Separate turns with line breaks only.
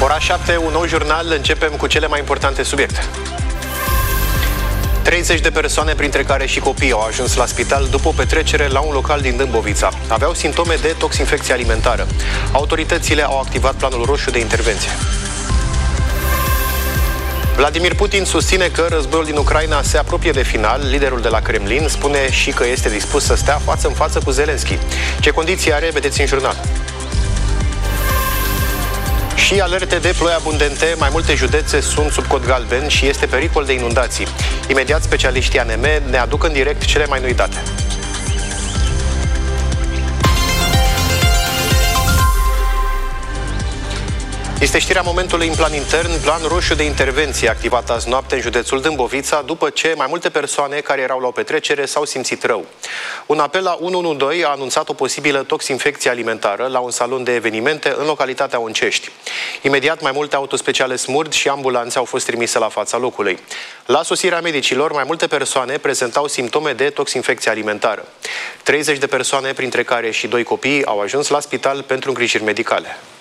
Ora 7, un nou jurnal, începem cu cele mai importante subiecte. 30 de persoane, printre care și copii, au ajuns la spital după o petrecere la un local din Dâmbovița. Aveau simptome de toxinfecție alimentară. Autoritățile au activat planul roșu de intervenție. Vladimir Putin susține că războiul din Ucraina se apropie de final. Liderul de la Kremlin spune și că este dispus să stea față în față cu Zelenski. Ce condiții are, vedeți în jurnal. Și alerte de ploi abundente, mai multe județe sunt sub cod galben și este pericol de inundații. Imediat, specialiștii ANM ne aduc în direct cele mai noi date. Este știrea momentului în plan intern, plan roșu de intervenție activat azi noapte în județul Dâmbovița, după ce mai multe persoane care erau la o petrecere s-au simțit rău. Un apel la 112 a anunțat o posibilă toxinfecție alimentară la un salon de evenimente în localitatea Oncești. Imediat, mai multe autospeciale SMURD și ambulanțe au fost trimise la fața locului. La sosirea medicilor, mai multe persoane prezentau simptome de toxinfecție alimentară. 30 de persoane, printre care și 2 copii, au ajuns la spital pentru îngrijiri medicale.